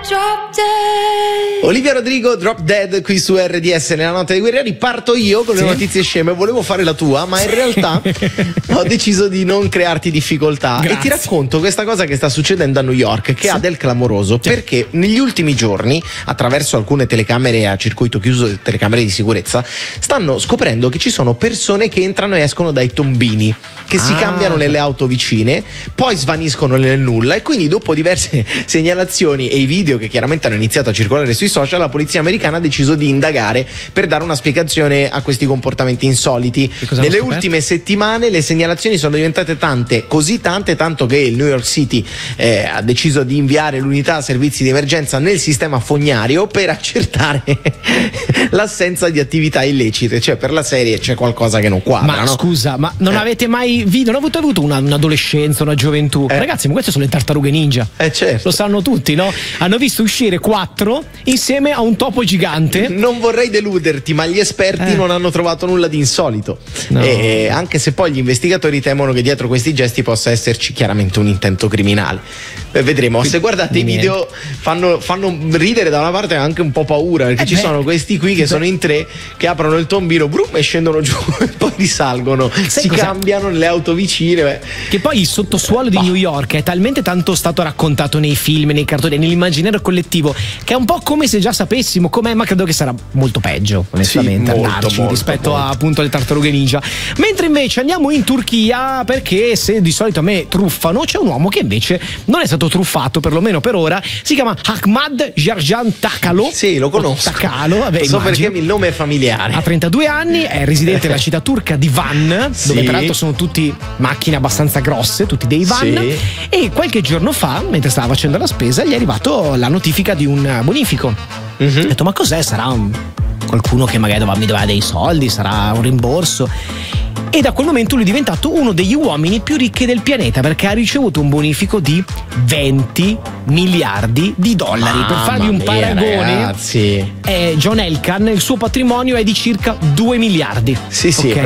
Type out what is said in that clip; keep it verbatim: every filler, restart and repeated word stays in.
drop dead. Olivia Rodrigo, Drop Dead, qui su R D S nella notte dei guerrieri. Parto io con le sì. notizie sceme. Volevo fare la tua, ma in realtà ho deciso di non crearti difficoltà. Grazie. E ti racconto questa cosa che sta succedendo a New York, che sì. ha del clamoroso, sì. perché negli ultimi giorni, attraverso alcune telecamere a circuito chiuso, telecamere di sicurezza, stanno scoprendo che ci sono persone che entrano e escono dai tombini, che ah. si cambiano nelle auto vicine, poi svaniscono nel nulla, e quindi dopo diverse segnalazioni e i video che chiaramente hanno iniziato a circolare sui social, la polizia americana ha deciso di indagare per dare una spiegazione a questi comportamenti insoliti. Nelle ultime settimane le segnalazioni sono diventate tante, così tante, tanto che il New York City eh, ha deciso di inviare l'unità servizi di emergenza nel sistema fognario per accertare l'assenza di attività illecite. Cioè, per la serie c'è qualcosa che non quadra. Ma no? scusa, ma non eh. avete mai visto, non avete avuto una, un'adolescenza, una gioventù? Eh. Ragazzi, ma queste sono le tartarughe ninja. Eh certo. Lo sanno tutti, no? Hanno visto uscire quattro insieme a un topo gigante. Non vorrei deluderti, ma gli esperti eh. non hanno trovato nulla di insolito. No. E anche se poi gli investigatori temono che dietro questi gesti possa esserci chiaramente un intento criminale. E vedremo. Se guardate i video fanno, fanno ridere da una parte e anche un po' paura, perché eh ci beh. sono questi qui che beh. sono in tre, che aprono il tombino brum, e scendono giù e poi risalgono. Sai si cos'è? Cambiano nelle auto vicine. Beh. Che poi il sottosuolo di bah. New York è talmente tanto stato raccontato nei film, nei cartoni, nell'immaginario collettivo, che è un po' come se già sapessimo com'è, ma credo che sarà molto peggio, onestamente, sì, molto, andarci molto, rispetto molto. a appunto alle tartarughe ninja. Mentre invece andiamo in Turchia, perché se di solito a me truffano, c'è un uomo che invece non è stato truffato, perlomeno per ora. Si chiama Ahmad Jarjan Takalo. Sì, lo conosco. Takalo, vabbè, so immagino. Perché il nome è familiare. Ha trentadue anni, è residente nella città turca di Van, sì. dove peraltro sono tutti macchine abbastanza grosse, tutti dei van. Sì. E qualche giorno fa, mentre stava facendo la spesa, gli è arrivato la notifica di un bonifico. Mm-hmm. Ha detto: ma cos'è? Sarà un... qualcuno che magari mi doveva dei soldi, sarà un rimborso. E da quel momento lui è diventato uno degli uomini più ricchi del pianeta, perché ha ricevuto un bonifico di venti miliardi di dollari. Mamma per farvi un mia, paragone, ragazzi. eh, John Elkann, il suo patrimonio è di circa due miliardi. Sì, sì. Okay?